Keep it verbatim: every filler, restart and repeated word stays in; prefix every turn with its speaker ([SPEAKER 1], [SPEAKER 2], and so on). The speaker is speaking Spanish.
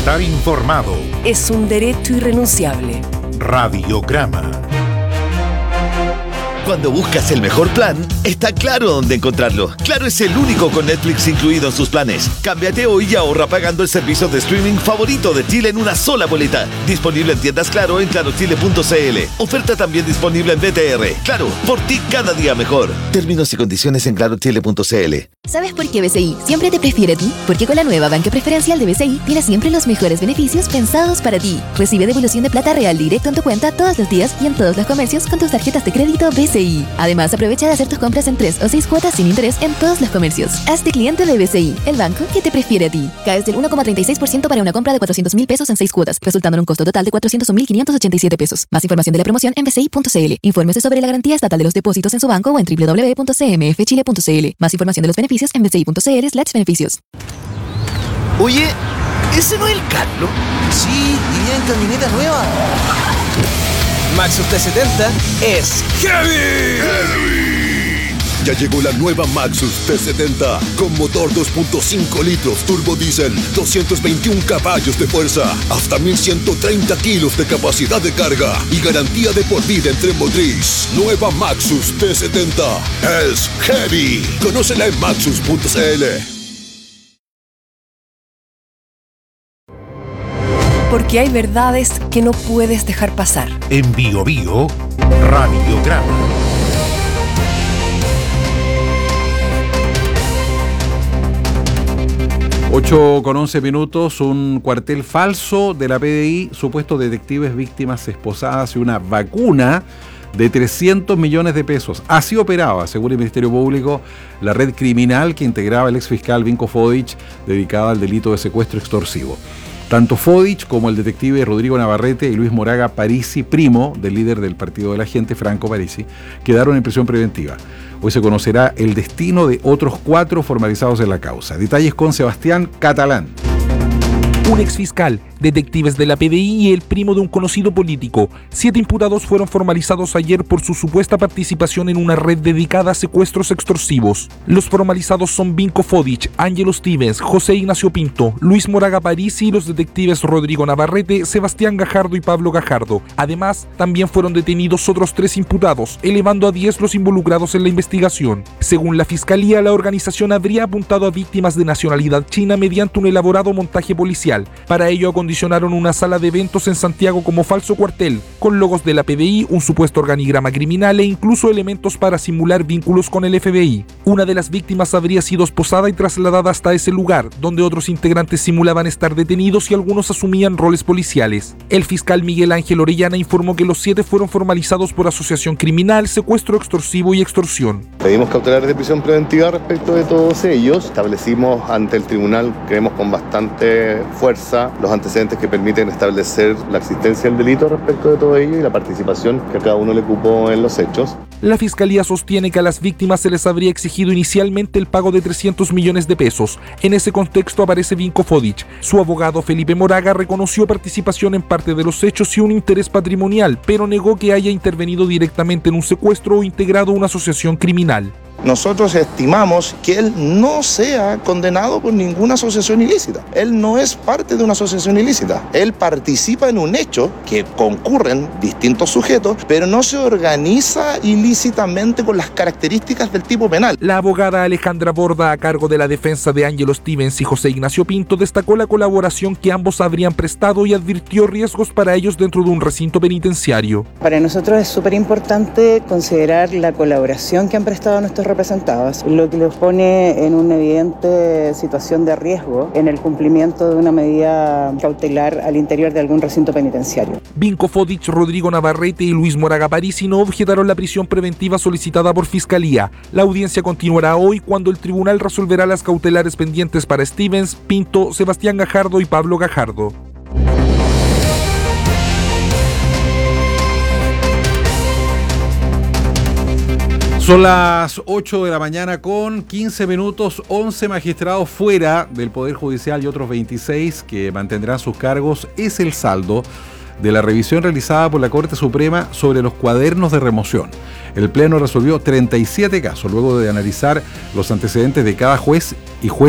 [SPEAKER 1] Estar informado
[SPEAKER 2] es un derecho irrenunciable.
[SPEAKER 1] Radiograma.
[SPEAKER 3] Cuando buscas el mejor plan, está Claro dónde encontrarlo. Claro es el único con Netflix incluido en sus planes. Cámbiate hoy y ahorra pagando el servicio de streaming favorito de Chile en una sola boleta. Disponible en tiendas Claro en claro chile punto c l. Oferta también disponible en B T R. Claro, por ti cada día mejor. Términos y condiciones en claro chile punto c l.
[SPEAKER 4] ¿Sabes por qué B C I siempre te prefiere a ti? Porque con la nueva banca preferencial de B C I tienes siempre los mejores beneficios pensados para ti. Recibe devolución de plata real directo en tu cuenta todos los días y en todos los comercios con tus tarjetas de crédito B C I. Además, aprovecha de hacer tus compras en tres o seis cuotas sin interés en todos los comercios. Hazte cliente de B C I, el banco que te prefiere a ti. Caes del uno coma treinta y seis por ciento para una compra de cuatrocientos mil pesos en seis cuotas, resultando en un costo total de cuatrocientos mil quinientos ochenta y siete pesos. Más información de la promoción en b c i punto c l. Infórmese sobre la garantía estatal de los depósitos en su banco o en w w w punto c m f chile punto c l. Más información de los beneficios en b c i punto c l slash beneficios.
[SPEAKER 5] Oye, ¿ese no es el Carlos?
[SPEAKER 6] Sí, iría en camioneta nueva.
[SPEAKER 5] Maxus T setenta es heavy.
[SPEAKER 7] ¡Heavy! Ya llegó la nueva Maxus T setenta con motor dos punto cinco litros turbo diésel, doscientos veintiún caballos de fuerza, hasta mil ciento treinta kilos de capacidad de carga y garantía de por vida en tren motriz. Nueva Maxus T setenta es heavy. Conócela en maxus punto c l.
[SPEAKER 2] Porque hay verdades que no puedes dejar pasar.
[SPEAKER 1] En Bio Bio, Radiograma.
[SPEAKER 8] ocho con once minutos, un cuartel falso de la P D I, supuestos detectives víctimas esposadas y una vacuna de trescientos millones de pesos. Así operaba, según el Ministerio Público, la red criminal que integraba el exfiscal Vinko Fodic, dedicada al delito de secuestro extorsivo. Tanto Fodic como el detective Rodrigo Navarrete y Luis Moraga Parisi, primo del líder del Partido de la Gente, Franco Parisi, quedaron en prisión preventiva. Hoy se conocerá el destino de otros cuatro formalizados en la causa. Detalles con Sebastián Catalán.
[SPEAKER 9] Un exfiscal, detectives de la P D I y el primo de un conocido político. Siete imputados fueron formalizados ayer por su supuesta participación en una red dedicada a secuestros extorsivos. Los formalizados son Vinko Fodic, Ángelo Stevens, José Ignacio Pinto, Luis Moraga Parisi y los detectives Rodrigo Navarrete, Sebastián Gajardo y Pablo Gajardo. Además, también fueron detenidos otros tres imputados, elevando a diez los involucrados en la investigación. Según la Fiscalía, la organización habría apuntado a víctimas de nacionalidad china mediante un elaborado montaje policial. Para ello acondicionaron una sala de eventos en Santiago como falso cuartel, con logos de la P D I, un supuesto organigrama criminal e incluso elementos para simular vínculos con el F B I. Una de las víctimas habría sido esposada y trasladada hasta ese lugar, donde otros integrantes simulaban estar detenidos y algunos asumían roles policiales. El fiscal Miguel Ángel Orellana informó que los siete fueron formalizados por asociación criminal, secuestro extorsivo y extorsión.
[SPEAKER 10] Pedimos cautelares de prisión preventiva respecto de todos ellos. Establecimos ante el tribunal, creemos con bastante fuerza, los antecedentes que permiten establecer la existencia del delito respecto de todo ello y la participación que a cada uno le ocupó en los hechos.
[SPEAKER 9] La Fiscalía sostiene que a las víctimas se les habría exigido inicialmente el pago de trescientos millones de pesos. En ese contexto aparece Vinko Fodic. Su abogado Felipe Moraga reconoció participación en parte de los hechos y un interés patrimonial, pero negó que haya intervenido directamente en un secuestro o integrado una asociación criminal.
[SPEAKER 11] Nosotros estimamos que él no sea condenado por ninguna asociación ilícita. Él no es parte de una asociación ilícita. Él participa en un hecho que concurren distintos sujetos, pero no se organiza ilícitamente con las características del tipo penal.
[SPEAKER 9] La abogada Alejandra Borda, a cargo de la defensa de Ángelo Stevens y José Ignacio Pinto, destacó la colaboración que ambos habrían prestado y advirtió riesgos para ellos dentro de un recinto penitenciario.
[SPEAKER 12] Para nosotros es súper importante considerar la colaboración que han prestado nuestros representados, lo que los pone en una evidente situación de riesgo en el cumplimiento de una medida cautelar al interior de algún recinto penitenciario.
[SPEAKER 9] Vinko Fodic, Rodrigo Navarrete y Luis Moraga Parisi no objetaron la prisión preventiva solicitada por Fiscalía. La audiencia continuará hoy cuando el tribunal resolverá las cautelares pendientes para Stevens, Pinto, Sebastián Gajardo y Pablo Gajardo.
[SPEAKER 8] Son las ocho de la mañana con quince minutos, once magistrados fuera del Poder Judicial y otros veintiséis que mantendrán sus cargos. Es el saldo de la revisión realizada por la Corte Suprema sobre los cuadernos de remoción. El Pleno resolvió treinta y siete casos luego de analizar los antecedentes de cada juez y juez